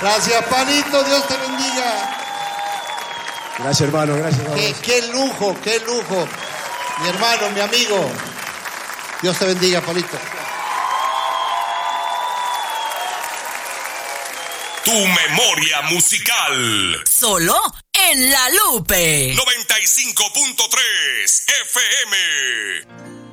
Gracias, Palito, Dios te bendiga. Gracias, hermano, gracias. Qué lujo, qué lujo. Mi hermano, mi amigo. Dios te bendiga, Palito. Tu memoria musical. Solo en La Lupe. 95.3 FM.